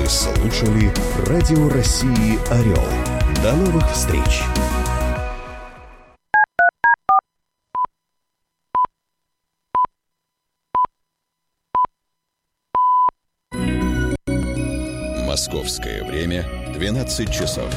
Вы слушали Радио России «Орел». До новых встреч! Московское время 12 часов.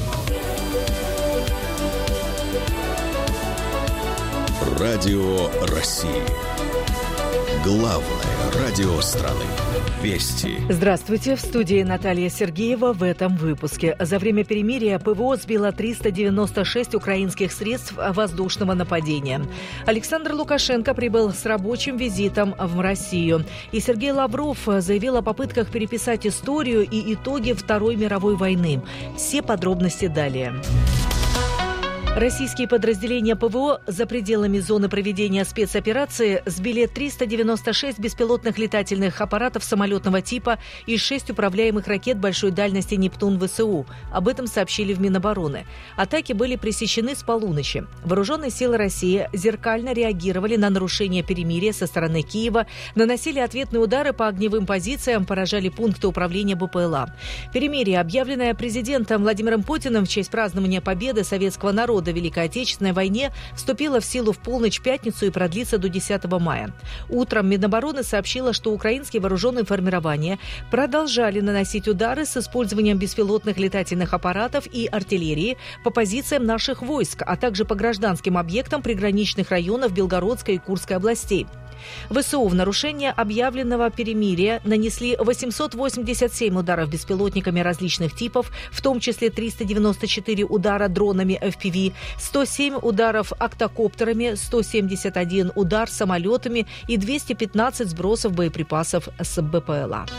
Радио России. Главное радио страны. Вести. Здравствуйте. В студии Наталья Сергеева в этом выпуске. За время перемирия ПВО сбило 396 украинских средств воздушного нападения. Александр Лукашенко прибыл с рабочим визитом в Россию. И Сергей Лавров заявил о попытках переписать историю и итоги Второй мировой войны. Все подробности далее. Российские подразделения ПВО за пределами зоны проведения спецоперации сбили 396 беспилотных летательных аппаратов самолетного типа и 6 управляемых ракет большой дальности «Нептун» ВСУ. Об этом сообщили в Минобороны. Атаки были пресечены с полуночи. Вооруженные силы России зеркально реагировали на нарушение перемирия со стороны Киева, наносили ответные удары по огневым позициям, поражали пункты управления БПЛА. Перемирие, объявленное президентом Владимиром Путиным в честь празднования победы советского народа в Великой Отечественной войне, вступила в силу в полночь в пятницу и продлится до 10 мая. Утром Минобороны сообщила, что украинские вооруженные формирования продолжали наносить удары с использованием беспилотных летательных аппаратов и артиллерии по позициям наших войск, а также по гражданским объектам приграничных районов Белгородской и Курской областей. ВСУ в нарушение объявленного перемирия нанесли 887 ударов беспилотниками различных типов, в том числе 394 удара дронами FPV, 107 ударов октокоптерами, 171 удар самолетами и 215 сбросов боеприпасов с БПЛА.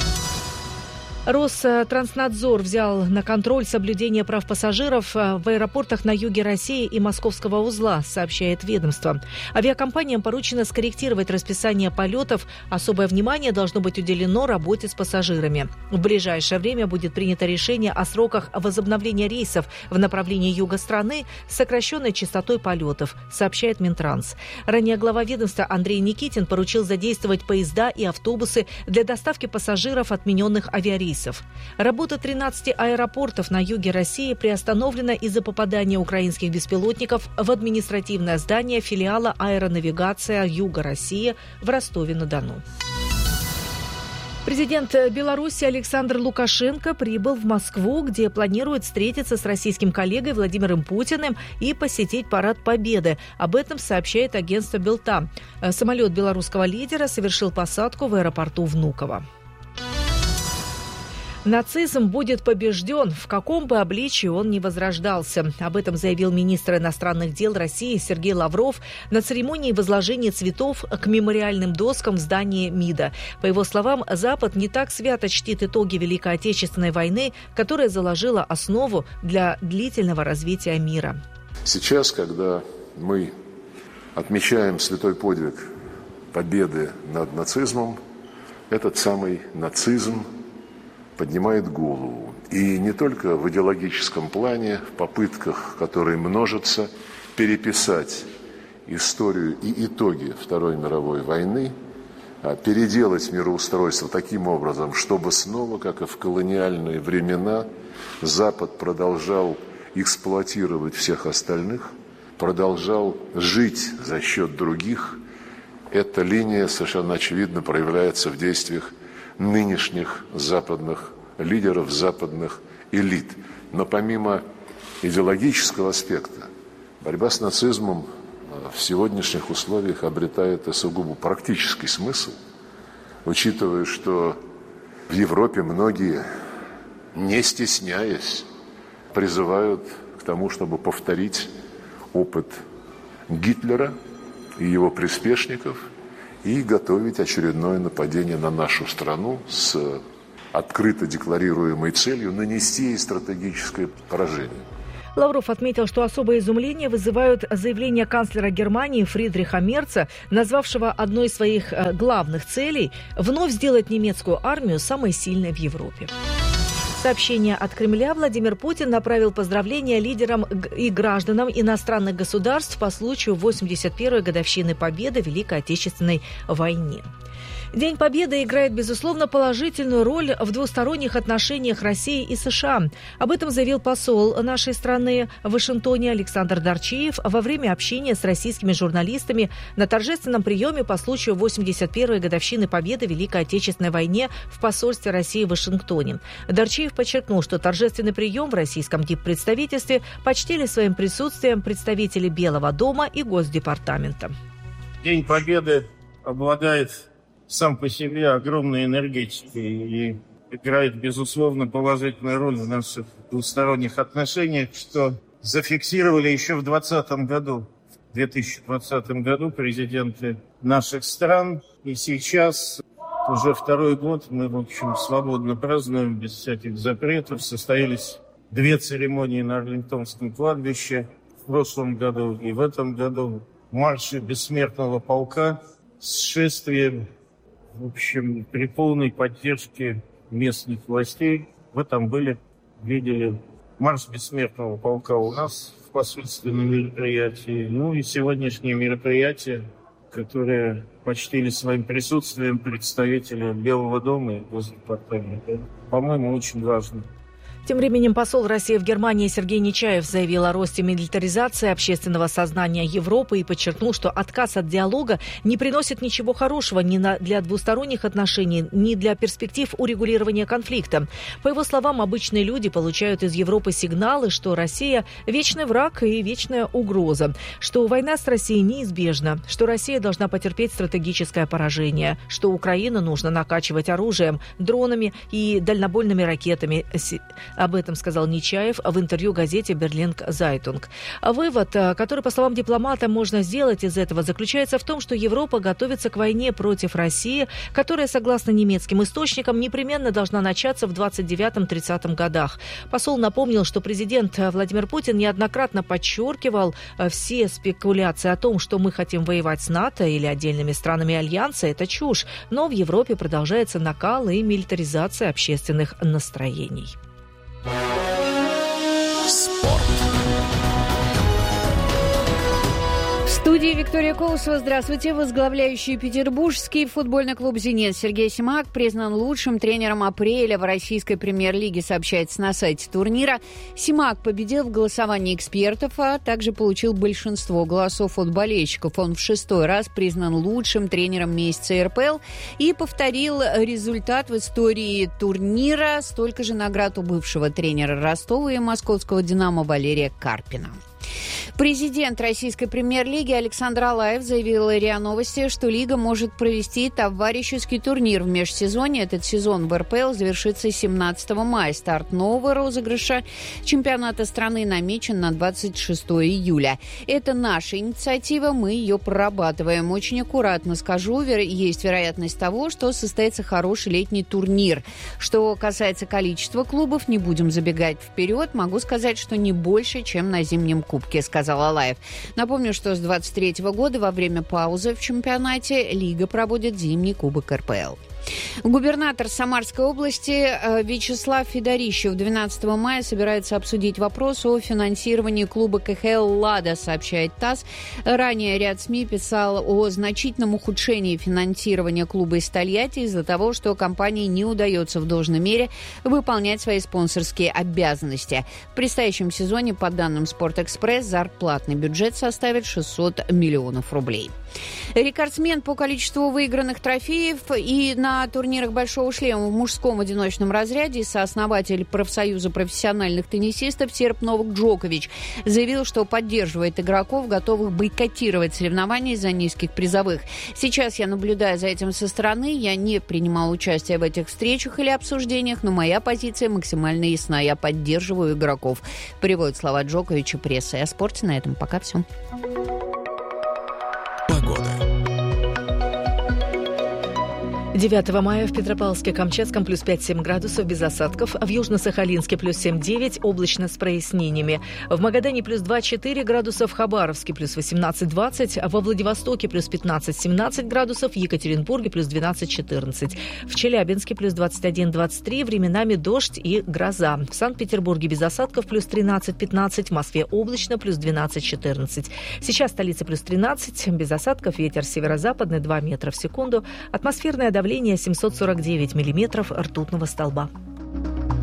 Ространснадзор взял на контроль соблюдение прав пассажиров в аэропортах на юге России и Московского узла, сообщает ведомство. Авиакомпаниям поручено скорректировать расписание полетов. Особое внимание должно быть уделено работе с пассажирами. В ближайшее время будет принято решение о сроках возобновления рейсов в направлении юга страны с сокращенной частотой полетов, сообщает Минтранс. Ранее глава ведомства Андрей Никитин поручил задействовать поезда и автобусы для доставки пассажиров отмененных авиарейсов. Работа 13 аэропортов на юге России приостановлена из-за попадания украинских беспилотников в административное здание филиала аэронавигация Юга России в Ростове-на-Дону. Президент Беларуси Александр Лукашенко прибыл в Москву, где планирует встретиться с российским коллегой Владимиром Путиным и посетить парад Победы. Об этом сообщает агентство Белта. Самолет белорусского лидера совершил посадку в аэропорту Внуково. Нацизм будет побежден, в каком бы обличии он ни возрождался. Об этом заявил министр иностранных дел России Сергей Лавров на церемонии возложения цветов к мемориальным доскам в здании МИДа. По его словам, Запад не так свято чтит итоги Великой Отечественной войны, которая заложила основу для длительного развития мира. Сейчас, когда мы отмечаем святой подвиг победы над нацизмом, этот самый нацизм поднимает голову. И не только в идеологическом плане, в попытках, которые множатся, переписать историю и итоги Второй мировой войны, переделать мироустройство таким образом, чтобы снова, как и в колониальные времена, Запад продолжал эксплуатировать всех остальных, продолжал жить за счет других. Эта линия совершенно очевидно проявляется в действиях нынешних западных лидеров, западных элит. Но помимо идеологического аспекта, борьба с нацизмом в сегодняшних условиях обретает и сугубо практический смысл, учитывая, что в Европе многие, не стесняясь, призывают к тому, чтобы повторить опыт Гитлера и его приспешников и готовить очередное нападение на нашу страну с открыто декларируемой целью нанести ей стратегическое поражение. Лавров отметил, что особое изумление вызывают заявления канцлера Германии Фридриха Мерца, назвавшего одной из своих главных целей вновь сделать немецкую армию самой сильной в Европе. Сообщение от Кремля: Владимир Путин направил поздравления лидерам и гражданам иностранных государств по случаю 81-й годовщины победы в Великой Отечественной войне. День Победы играет, безусловно, положительную роль в двусторонних отношениях России и США. Об этом заявил посол нашей страны в Вашингтоне Александр Дарчиев во время общения с российскими журналистами на торжественном приеме по случаю 81-й годовщины Победы в Великой Отечественной войне в посольстве России в Вашингтоне. Дарчиев подчеркнул, что торжественный прием в российском диппредставительстве почтили своим присутствием представители Белого дома и Госдепартамента. День Победы обладает сам по себе огромной энергетикой и играет, безусловно, положительную роль в наших двусторонних отношениях, что зафиксировали еще в 2020 году президенты наших стран. И сейчас, уже второй год, мы, в общем, свободно празднуем, без всяких запретов. Состоялись 2 церемонии на Арлингтонском кладбище в прошлом году и в этом году. Марши Бессмертного полка с шествием, в общем, при полной поддержке местных властей. Вы там были, видели марш Бессмертного полка у нас в посольственном мероприятии. Ну и сегодняшнее мероприятие, которое почтили своим присутствием представители Белого дома и Госдепартамента. По-моему, очень важно. Тем временем посол России в Германии Сергей Нечаев заявил о росте милитаризации общественного сознания Европы и подчеркнул, что отказ от диалога не приносит ничего хорошего ни для двусторонних отношений, ни для перспектив урегулирования конфликта. По его словам, обычные люди получают из Европы сигналы, что Россия – вечный враг и вечная угроза, что война с Россией неизбежна, что Россия должна потерпеть стратегическое поражение, что Украину нужно накачивать оружием, дронами и дальнобойными ракетами. Об этом сказал Нечаев в интервью газете «Берлинг-Зайтунг». Вывод, который, по словам дипломата, можно сделать из этого, заключается в том, что Европа готовится к войне против России, которая, согласно немецким источникам, непременно должна начаться в 29-30 годах. Посол напомнил, что президент Владимир Путин неоднократно подчеркивал все спекуляции о том, что мы хотим воевать с НАТО или отдельными странами Альянса. Это чушь. Но в Европе продолжается накал и милитаризация общественных настроений. Спорт. В студии Виктория Колосова. Здравствуйте. Возглавляющий петербургский футбольный клуб «Зенит» Сергей Симак признан лучшим тренером апреля в российской премьер-лиге, сообщается на сайте турнира. Симак победил в голосовании экспертов, а также получил большинство голосов от болельщиков. Он в 6-й раз признан лучшим тренером месяца РПЛ и повторил результат в истории турнира. Столько же наград у бывшего тренера Ростова и московского «Динамо» Валерия Карпина. Президент российской премьер-лиги Александр Алаев заявил РИА Новости, что лига может провести товарищеский турнир в межсезонье. Этот сезон в РПЛ завершится 17 мая. Старт нового розыгрыша чемпионата страны намечен на 26 июля. Это наша инициатива, мы ее прорабатываем. Очень аккуратно скажу, есть вероятность того, что состоится хороший летний турнир. Что касается количества клубов, не будем забегать вперед. Могу сказать, что не больше, чем на зимнем кубке, сказал Алаев. Напомню, что с 23 года во время паузы в чемпионате лига проводит зимний кубок РПЛ. Губернатор Самарской области Вячеслав Федорищев 12 мая собирается обсудить вопрос о финансировании клуба КХЛ «Лада», сообщает ТАСС. Ранее ряд СМИ писал о значительном ухудшении финансирования клуба из Тольятти из-за того, что компании не удается в должной мере выполнять свои спонсорские обязанности. В предстоящем сезоне, по данным «Спортэкспресс», зарплатный бюджет составит 600 миллионов рублей. Рекордсмен по количеству выигранных трофеев и на турнирах «Большого шлема» в мужском одиночном разряде сооснователь профсоюза профессиональных теннисистов серб Новак Джокович заявил, что поддерживает игроков, готовых бойкотировать соревнования из-за низких призовых. Сейчас я наблюдаю за этим со стороны. Я не принимал участия в этих встречах или обсуждениях, но моя позиция максимально ясна. Я поддерживаю игроков. Приводит слова Джоковича пресса. И о спорте на этом пока все. 9 мая в Петропавловске-Камчатском плюс 5-7 градусов без осадков, в Южно-Сахалинске плюс 7-9, облачно с прояснениями. В Магадане плюс 2-4 градусов, в Хабаровске плюс 18-20, во Владивостоке плюс 15-17 градусов, в Екатеринбурге плюс 12-14. В Челябинске плюс 21-23, временами дождь и гроза. В Санкт-Петербурге без осадков плюс 13-15, в Москве облачно плюс 12-14. Сейчас столица плюс 13, без осадков, ветер северо-западный 2 метра в секунду, атмосферное давление изготовления 749 мм ртутного столба.